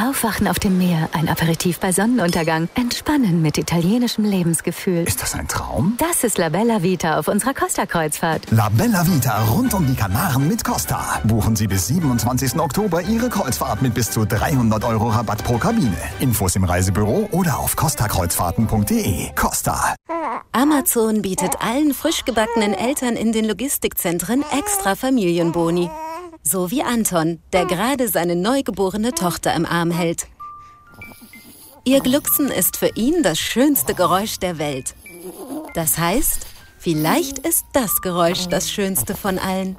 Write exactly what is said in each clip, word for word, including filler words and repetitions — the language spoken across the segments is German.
Aufwachen auf dem Meer, ein Aperitif bei Sonnenuntergang. Entspannen mit italienischem Lebensgefühl. Ist das ein Traum? Das ist La Bella Vita auf unserer Costa-Kreuzfahrt. La Bella Vita rund um die Kanaren mit Costa. Buchen Sie bis siebenundzwanzigsten Oktober Ihre Kreuzfahrt mit bis zu dreihundert Euro Rabatt pro Kabine. Infos im Reisebüro oder auf costa kreuzfahrten punkt de. Costa. Amazon bietet allen frisch gebackenen Eltern in den Logistikzentren extra Familienboni. So wie Anton, der gerade seine neugeborene Tochter im Arm hält. Ihr Glucksen ist für ihn das schönste Geräusch der Welt. Das heißt, vielleicht ist das Geräusch das schönste von allen.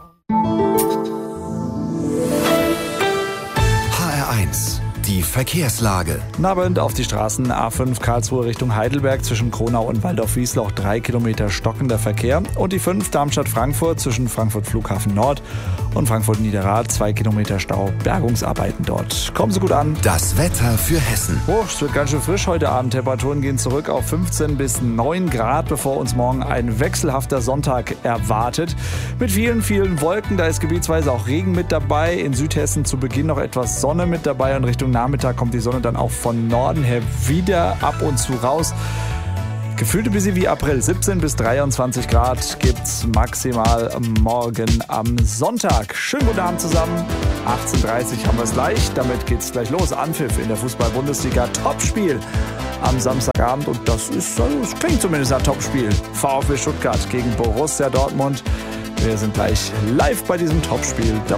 H R eins, die Verkehrslage. Nabend auf die Straßen A fünf Karlsruhe Richtung Heidelberg zwischen Kronau und Waldorf-Wiesloch drei Kilometer stockender Verkehr und die fünf Darmstadt-Frankfurt zwischen Frankfurt Flughafen Nord und Frankfurt-Niederrad zwei Kilometer Stau, Bergungsarbeiten dort. Kommen Sie gut an. Das Wetter für Hessen. Oh, es wird ganz schön frisch heute Abend. Temperaturen gehen zurück auf fünfzehn bis neun Grad, bevor uns morgen ein wechselhafter Sonntag erwartet. Mit vielen, vielen Wolken. Da ist gebietsweise auch Regen mit dabei. In Südhessen zu Beginn noch etwas Sonne mit dabei und Richtung Nachmittag kommt die Sonne dann auch von Norden her wieder ab und zu raus. Gefühlt ein bisschen wie April. siebzehn bis dreiundzwanzig Grad gibt's maximal morgen am Sonntag. Schönen guten Abend zusammen. achtzehn Uhr dreißig haben wir es gleich. Damit geht's gleich los. Anpfiff in der Fußball-Bundesliga. Topspiel am Samstagabend. Und das ist, das klingt zumindest ein Topspiel. VfB Stuttgart gegen Borussia Dortmund. Wir sind gleich live bei diesem Topspiel dabei.